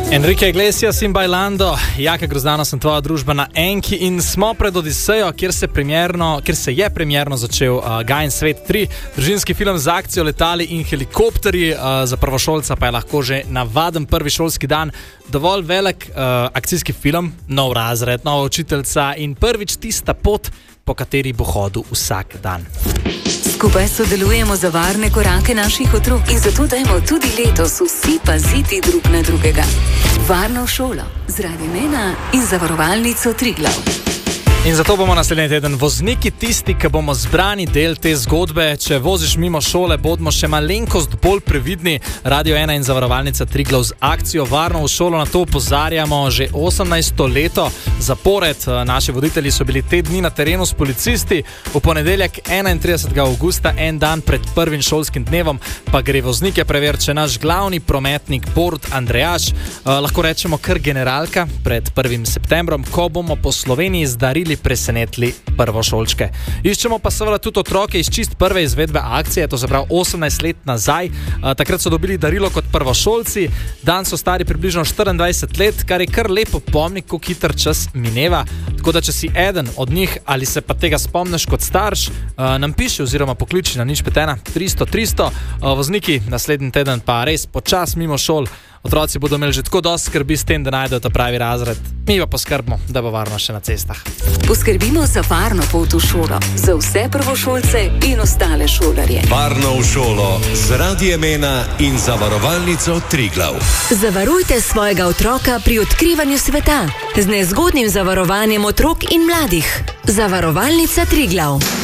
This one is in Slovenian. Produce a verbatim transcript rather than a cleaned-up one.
Enrique Iglesias in Bailando, Jaka Grozdano sem tvoja družba na Enki in smo pred Odisejo, kjer se, kjer se je premierno začel uh, Gajin svet tri, družinski film z akcijo, letali in helikopterji, uh, za prvošolca pa je lahko že navaden prvi šolski dan, dovolj velik uh, akcijski film, nov razred, nova učiteljica in prvič tista pot, po kateri bo hodil vsak dan. Skupaj sodelujemo za varne korake naših otrok in zato dajmo tudi letos vsi paziti drug na drugega. Varno v šolo z Radio Mena in Zavarovalnico Triglav. In zato bomo naslednji teden vozniki tisti, ki bomo zbrani del te zgodbe. Če voziš mimo šole, bodimo še malenkost bolj previdni. Radio ena in Zavarovalnica Triglav z akcijo Varno v šolo na to opozarjamo že osemnajsto leto zapored. Naši voditelji so bili te dni na terenu s policisti. V ponedeljek enaintridesetega avgusta, en dan pred prvim šolskim dnevom, pa gre voznike preveriti, če naš glavni prometnik Borut Andrejaš, eh, lahko rečemo kar generalka, pred prvim septembrom, ko bomo po Sloveniji zdarili presenetili prvošolčke. Iščemo pa seveda tudi otroke iz čist prve izvedbe akcije, to se pravi osemnajst let nazaj. A, takrat so dobili darilo kot prvošolci, dan so stari približno štiriindvajset let, kar je kar lepo pomnik, kako hiter čas mineva. Tako da, če si eden od njih ali se pa tega spomniš kot starš, a, nam piši oziroma pokliči na nič pet ena tristo tristo. A, vozniki naslednji teden pa res počas mimo šol. Otroci bodo imeli že tako dosti skrbi s tem, da najdejo ta pravi razred. Mi pa poskrbimo, da bo varno še na cestah. Poskrbimo za varno pot v šolo, za vse prvošolce in ostale šolarje. Varno v šolo z Radiem Ena in Zavarovalnico Triglav. Zavarujte svojega otroka pri odkrivanju sveta z nezgodnim zavarovanjem otrok in mladih. Zavarovalnica Triglav.